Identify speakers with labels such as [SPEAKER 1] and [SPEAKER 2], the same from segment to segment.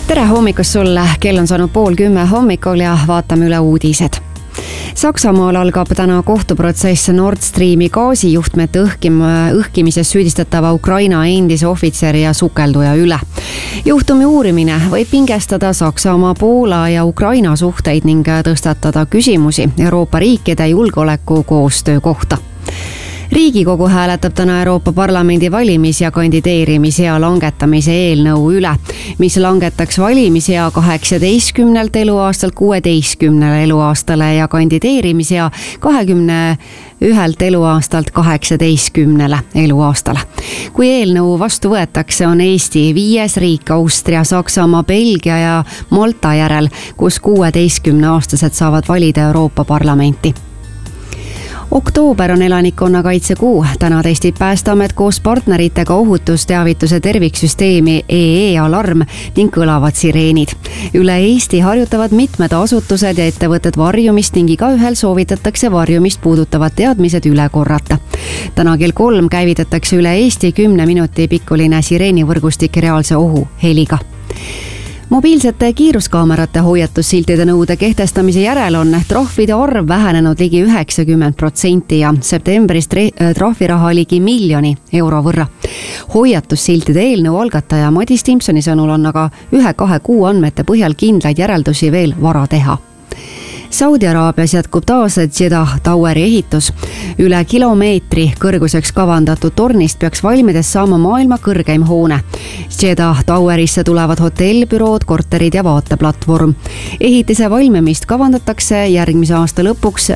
[SPEAKER 1] Tere hommikust sulle, kell on saanud 9:30 hommikul ja vaatame üle uudised. Saksamaal algab täna kohtuprotsess Nord Streami gaasijuhtmete õhkimises süüdistatava Ukraina endise ohvitseri ja sukelduja üle. Juhtumi uurimine võib pingestada Saksamaa, Poola ja Ukraina suhteid ning tõstatada küsimusi Euroopa riikide julgeoleku koostöö kohta. Riigikogu hääletab täna Euroopa Parlamendi valimis- ja kandideerimisea langetamise eelnõu üle, mis langetaks valimisea 18 eluaastalt 16 eluaastale ja kandideerimisea 21 eluaastalt 18 eluaastale. Kui eelnõu vastu võetakse, on Eesti 5. riik Austria, Saksamaa, Belgia ja Malta järel, kus 16-aastased saavad valida Euroopa Parlamenti. Oktoober on elanikkonnakaitsekuu. Täna testib Päästeamet koos partneritega ohutusteavituse terviksüsteemi EE-alarm ning kõlavad sireenid. Üle Eesti harjutavad mitmed asutused ja ettevõtted varjumist ning igaühel soovitatakse varjumist puudutavad teadmised üle korrata. Täna kell 3 käivitatakse üle Eesti 10 minuti pikkuline sireenivõrgustik reaalse ohu heliga. Mobiilsete kiiruskaamerate hoiatussiltide nõude kehtestamise järel on trahvide arv vähenenud ligi 90% ja septembris trahviraha ligi 1 miljoni euro võrra. Hoiatussiltide eelnõu algataja Madis Timpsoni sõnul on aga 1-2 kuu andmete põhjal kindlaid järeldusi veel vara teha. Saudi Araabias jätkub taas Jeddah Toweri ehitus. Üle kilomeetri kõrguseks kavandatud tornist peaks valmides saama maailma kõrgeim hoone. Jeddah Towerisse tulevad hotellbürood, korterid ja vaateplatvorm. Ehitise valmimist kavandatakse järgmise aasta lõpuks,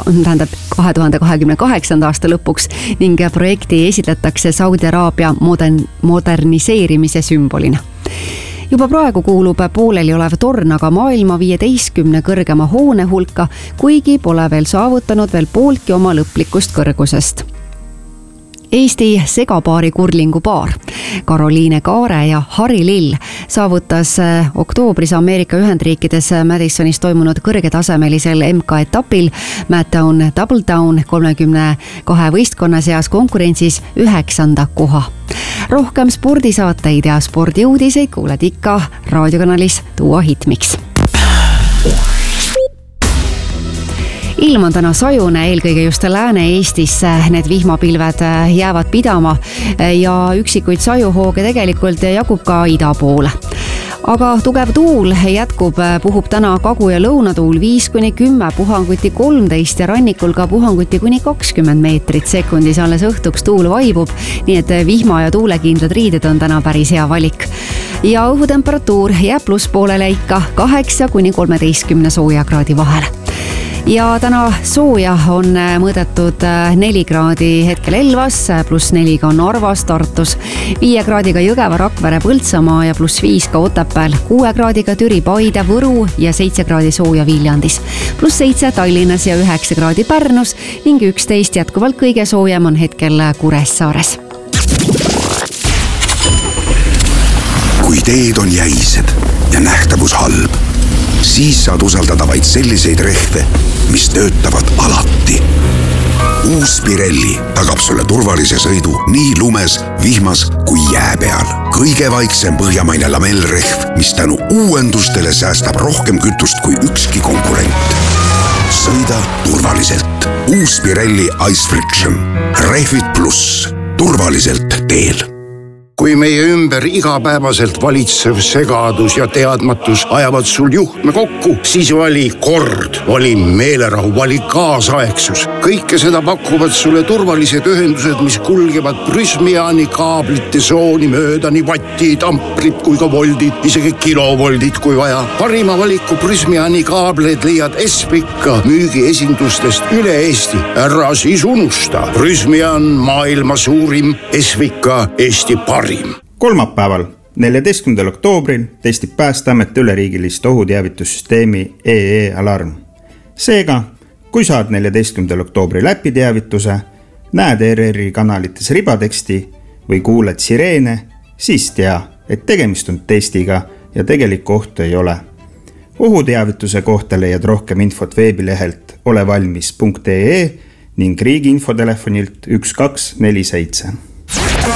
[SPEAKER 1] 2028. aasta lõpuks ning projekti esitletakse Saudi Araabia moderniseerimise sümbolina. Juba praegu kuulub pooleli olev torn aga maailma 15 kõrgema hoone hulka, kuigi pole veel saavutanud veel pooltki oma lõplikust kõrgusest. Eesti segapaari kurlingupaar Karoliine Kaare ja Harri Lill saavutas oktoobris Ameerika Ühendriikides Madisonis toimunud kõrgetasemelisel MK-etapil Madtown Double Down 32 võistkonna seas konkurentsis 9. koha. Rohkem spordisaateid ja spordiuudiseid kuuled ikka raadiokanalis Tuua Hitmiks. Ilm on täna sajune, eelkõige just Lääne-Eestisse. Need vihmapilved jäävad pidama ja üksikuid sajuhooge tegelikult jagub ka ida poole. Aga tugev tuul jätkub, puhub täna kagu- ja lõunatuul 5-10, puhanguti 13 ja rannikul ka puhanguti kuni 20 meetrit sekundis. Alles õhtuks tuul vaibub, nii et vihma- ja tuulekindlad riided on täna päris hea valik. Ja õhutemperatuur jääb plusspoolele ikka 8-13 soojakraadi vahele. Ja täna sooja on mõõdetud 4 kraadi hetkel Elvas, +4 on Narvas, Tartus, 5 kraadiga Jõgeva, Rakvere, Põltsamaa ja +5 ka Otepääl, 6 kraadiga Türi, Paide, Võru ja 7 kraadi sooja Viljandis, +7 Tallinnas ja 9 kraadi Pärnus ning 11 jätkuvalt kõige soojem on hetkel Kuressaares.
[SPEAKER 2] Kui teed on jäised ja nähtavus halb, siis saad usaldada vaid selliseid rehve, mis töötavad alati. Uus Pirelli tagab sulle turvalise sõidu nii lumes, vihmas kui jää peal. Kõige vaiksem põhjamaine lamellrehv, mis tänu uuendustele säästab rohkem kütust kui ükski konkurent. Sõida turvaliselt. Uus Pirelli Ice Friction. Rehvid pluss. Turvaliselt teel.
[SPEAKER 3] Kui meie ümber igapäevaselt valitsev segadus ja teadmatus ajavad sul juhtme kokku, siis vali kord, vali meelerahu, vali kaasaegsus. Kõike seda pakuvad sulle turvalised ühendused, mis kulgevad Prysmiani kaablite sooni mööda, nii vattid, amprid kui ka voldid, isegi kilovoldid kui vaja. Parima valiku Prysmiani kaableid leiad Espika müügiesindustest üle Eesti. Ära siis unusta. Prysmian maailma suurim, Espika Eesti parim.
[SPEAKER 4] Kolmapäeval, 14. oktoobril testib Päästeamet üleriigilist ohuteavitussüsteemi EE-alarm. Seega, kui saad 14. oktoobri läpiteavituse, näed ERR-i kanalites ribateksti või kuuled sireene, siis tea, et tegemist on testiga ja tegelikku ohtu ei ole. Ohuteavituse kohta leiad rohkem infot veebilehelt olevalmis.ee ning riigi infotelefonilt 1247.